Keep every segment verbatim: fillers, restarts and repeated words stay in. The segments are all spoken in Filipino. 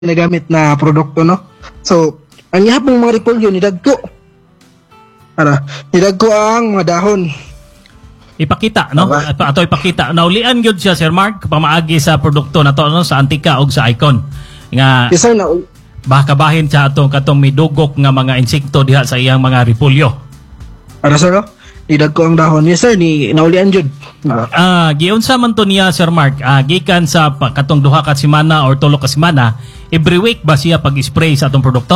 nagamit na produkto, no? So, ang yapong mga repolyo, nidagko. Para, nidagko ang mga dahon. Ipakita, no? Aba. Ato, ato ipakita. Naulian yun siya, Sir Mark, pamaagi sa produkto na to, no? Sa Antika o sa Icon. Nga, Yes, sir, na, baka bahin siya atong katong midugok nga mga insekto diha sa iyang mga repolyo. para sir, no? Nidagko ang dahon. Yes, sir, ni naulian jud. Ah, Ah, giunsa man to niya, Sir Mark, ah, gikan sa pa- katong duha ka semana or tulo ka semana, every week ba siya pag-spray sa atong produkto?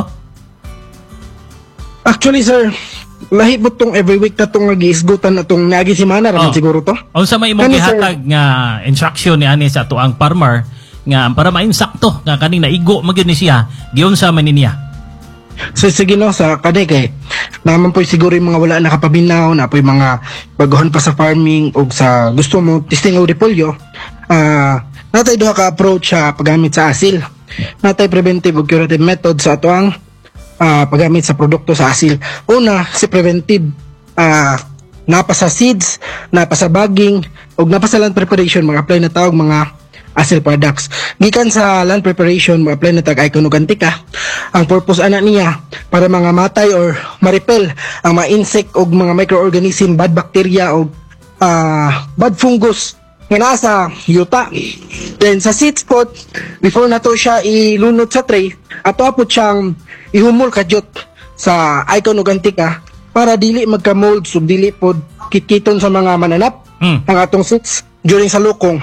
Actually, sir, lahibot tong every week na tong nag-iisgutan na tong nagi simana raman Oh. siguro to. Unsa may imong Kani, sir? gihatag nga instruction ni ani sa tuang farmer nga para mainsakto nga kaning naigo magyud ni siya, giunsa man ni niya? So sige no, sa kani kay naman po siguro yung mga wala nakapaminaw na po yung mga baguhan pa sa farming o sa gusto mo testing o repolyo, ah natay duha ka approach sa paggamit sa asil. Natay preventive o curative method sa ato ang ah, paggamit sa produkto sa asil. Una, si preventive, ah napa sa seeds, napa sa bagging o napa sa land preparation, mag-apply na tawag mga asil products. Gikan sa land preparation, mag-apply na tag Icon ug Antika. Ang purpose ana niya para mga matay or maripel ang mga insect o mga microorganism, bad bacteria o ah, bad fungus nga naa sa yuta. Then sa seed spot, before nato siya ilunod sa tray, ato apot siyang ihumol kadyot sa Icon ug Antika para dili magka-mold sub dili pod kitkiton sa mga mananap Hmm. ang atong seeds during sa lukong.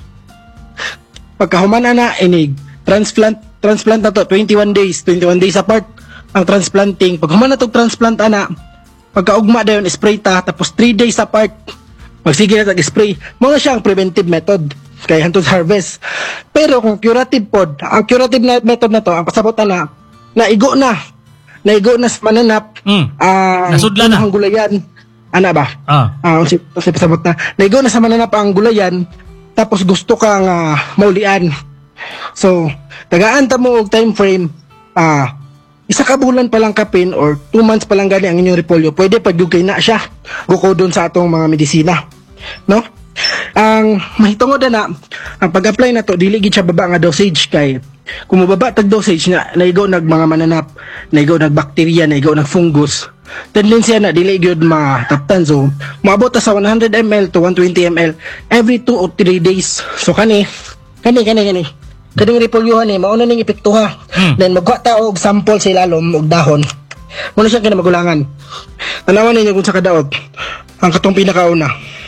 Pagkahuman na inig transplant transplant na to twenty-one days twenty-one days apart ang transplanting. Paghuman na tog transplant ana, pagkaugma dayon spray ta, tapos three days apart magsige na tag-spray. Mo na siya ang preventive method kay hantod harvest. Pero kung curative pod, ang curative na method na to ang pasabot na naigo na naigo na sa mananap, Mm. ang Nasudlan na. ang gulayan ana ba. Ah. Ah, uh, si, si pasabot na. Naigo na sa mananap ang gulayan, tapos gusto kang uh, maulian. So, tagaan ta mo og time frame, ah, isa ka bulan pa lang kapin or two months pa lang gani ang inyong repolyo, pwede pagyugay na siya. Gukodon sa atong mga medisina. No? Ang mahitungod na, ang pag-apply na to, dili gid siya baba nga dosage kay kung mababa tag dosage na naigo nag mga mananap, naigo nag bacteria, naigo nag fungus, tendency na dili gyud mataptan. So moabot ta sa one hundred milliliters to one hundred twenty milliliters every two or three days. So kani kani kani kani kaning repolyohan ni mao na ning epektuha. Hmm. Then magwa ta og sample sa ilalom og dahon. Muna siya kina magulangan. Tanawan ninyo kung sa kadaot ang katong pinakauna.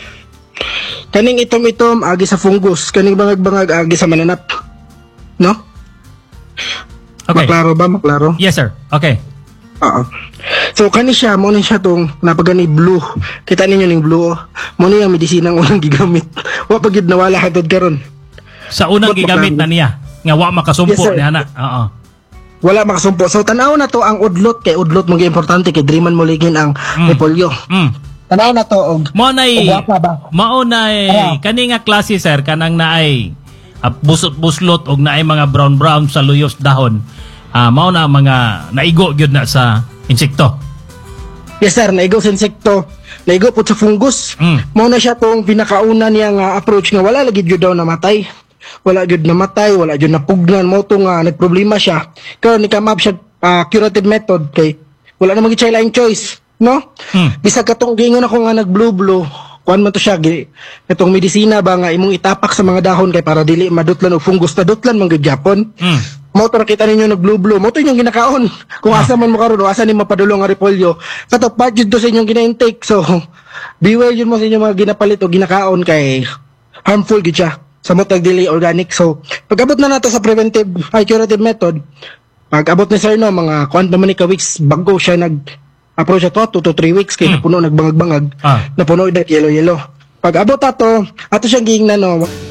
Kaning itom-itom agi sa fungus, kaning bangag-bangag agi sa mananap. No? Okay. Maklaro ba? Maklaro? Yes, sir. Okay. Oo. So kani siya, mo ni siya tong napagani blue. Kita ninyo ning blue. Oh. Mo ni ang medisina ang unang gigamit. Wa pa gid nawala hatod karon. Sa unang What gigamit maklaro? na niya nga wa makasumpo Yes, sir. ni ana. Oo. Wala makasumpo. So tanaw na to ang udlot kay udlot mo importante kay driman mo ligin ang Mm. repolyo. Mm. Tanaw na to og Mao nay og wapa ba? mao nay Ano? kani nga klase, sir, kanang naay ah, busot-buslot og naay mga brown-brown sa luyos dahon. Ah, mao na mga naigo gyud na sa insekto. Yes sir, naigo sa insekto, naigo po sa fungus. Mm. Mao na siya tong pinakauna niya nga approach nga wala lagi gyud daw namatay. Wala gyud namatay, wala gyud napugnan mo to nga nagproblema siya. Karon ni come up siya ah, curative method kay wala na magi laing choice, no? Mm. Bisag katong gingon ako nga nag blue blue, kuan man to siya gi katong medisina ba nga imong itapak sa mga dahon kay para dili madutlan og fungus, tadutlan man gyud gyapon. Mm. Mo to nakita ninyo nag blue blue, mo to inyong ginakaon. Kung asa man mo karon, o asa ni mapadulong nga repolyo, kato part jud to sa inyong gina-intake. So beware yun mo sa inyong mga ginapalit o ginakaon kay harmful gid siya sa motag dili organic. So pag-abot na nato sa preventive ay curative method, pag-abot ni sir no mga kuan pa man ni ka weeks bago siya nag approach ato two to three weeks kay Hmm. napuno nagbangag-bangag, Ah. napuno na yellow yellow. Pag-abot ato, ato siyang giingnan no,